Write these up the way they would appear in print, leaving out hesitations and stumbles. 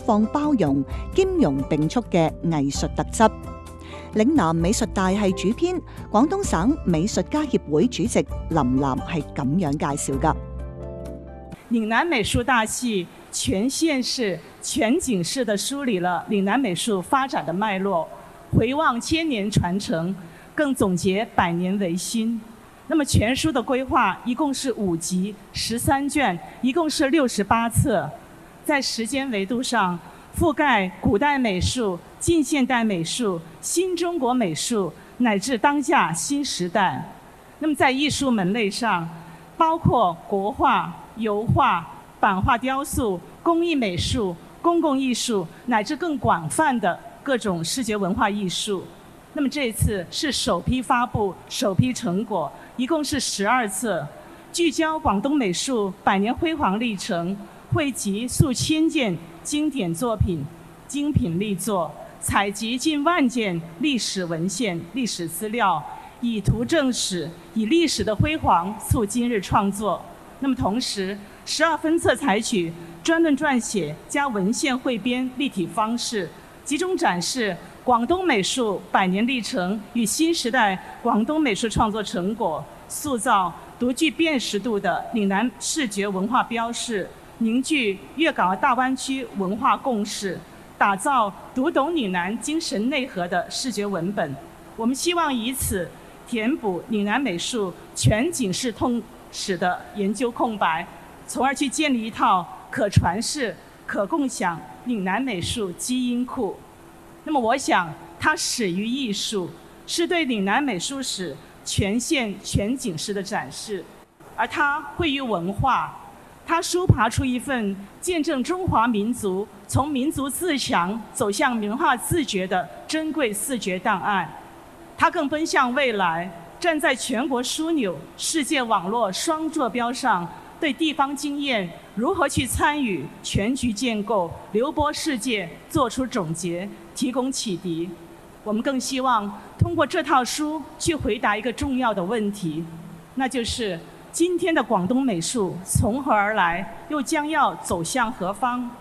放包容、兼容並蓄嘅藝術特質。嶺南美術大系主編、廣東省美術家協會主席林嵐係咁樣介紹㗎。 嶺南美術大系全縣市、全景式地梳理了嶺南美術發展的脈絡，回望千年傳承，更總結百年維新。那麼全書的規劃一共是5集13卷，一共是68冊，在時間維度上覆蓋古代美術、近現代美術、新中國美術乃至當下新時代。那麼在藝術門類上，包括國畫、油畫、版畫雕塑、工藝美術、公共藝術乃至更廣泛的各種視覺文化藝術。那麼這一次是首批發布、首批成果，一共是12冊，聚焦廣東美術百年輝煌歷程，匯集數千件經典作品、精品力作，採集近萬件歷史文獻、歷史資料，以圖證史，以歷史的輝煌促今日創作。那麼同時，12分冊採取專論撰寫加文獻彙編立體方式，集中展示廣東美術百年歷程與新時代廣東美術創作成果，塑造獨具辨識度的嶺南視覺文化標識，凝聚粵港澳大灣區文化共識，打造讀懂嶺南精神內核的視覺文本。我們希望以此填補嶺南美術全景式通史的研究空白，從而去建立一套可傳世、可共享嶺南美術基因庫。那麼我想它始於藝術，是對嶺南美術史全線全景式的展示，而它惠於文化，它抒爬出一份見證中華民族從民族自強走向文化自覺的珍貴視覺檔案。它更奔向未來，站在全國樞紐、世界網絡雙坐標上，對地方經驗如何去參與全局建構、流播世界做出總結，提供啟迪。我們更希望通過這套書去回答一個重要的問題，那就是今天的廣東美術從何而來，又將要走向何方？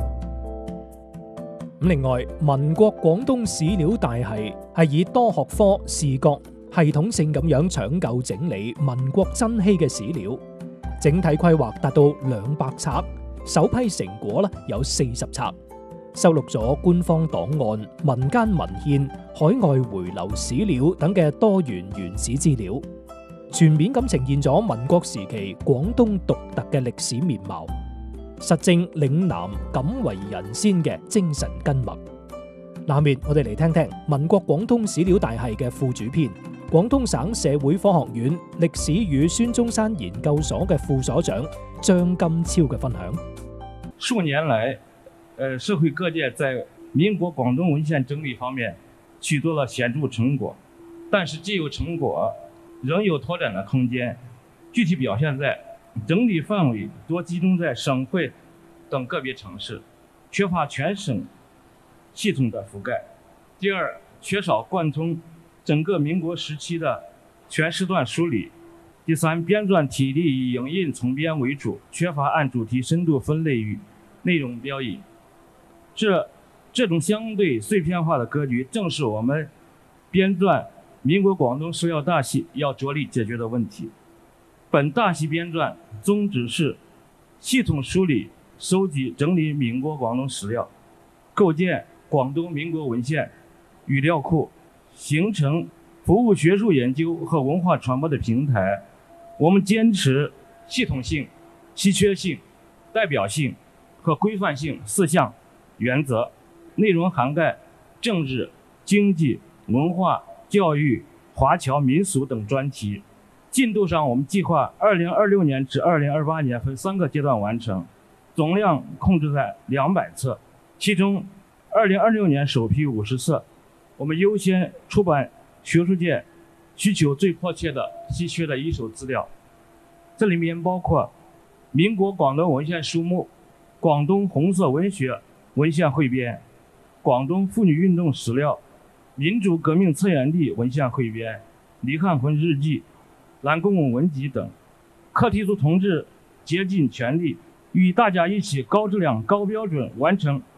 另外，民國廣東史料大系係以多學科視覺系統性咁樣搶救整理民國珍稀嘅史料，整體規劃達到200冊，首批成果有40冊，收錄咗官方檔案、民間文獻、海外回流史料等嘅多元原始資料，全面咁呈現咗民國時期廣東獨特嘅歷史面貌，實證嶺南敢為人先嘅精神根脈。下面我哋嚟聽聽民國廣東史料大系嘅副主編、廣東省社會科學院歷史與孫中山研究所嘅副所長張金超嘅分享。 數年來，社會各界在民國廣東文獻整理方面取得了顯著成果，但是既有成果，仍有拓展的空間。具體表現在整理範圍多集中在省會等個別城市，缺乏全省系統的覆蓋。第二，缺少貫通整個民國時期的全時段梳理。第三，編撰體例以影印叢編為主，缺乏按主題深度分類與內容標引。這種相對碎片化的格局，正是我們編撰民國廣東史料大系要着力解決的問題。本大系編撰宗旨是系統梳理、收集、整理民國廣東史料，構建廣東民國文獻語料庫，形成服務學術研究和文化傳播的平台。我們堅持系統性、稀缺性、代表性和規範性4項原則，內容涵蓋政治、經濟、文化、教育、華僑民俗等專題。進度上，我們計劃2026年至2028年分3個階段完成，總量控制在200冊，其中2026年首批50冊，我們優先出版學術界需求最迫切的稀缺的一手資料，這裡面包括民國廣東文獻書目、廣東紅色文學文獻彙編、廣東婦女運動史料、民主革命策源地文獻彙編、黎漢魂日記、藍公公文集等。課題組同志竭盡全力，與大家一起高質量、高標準完成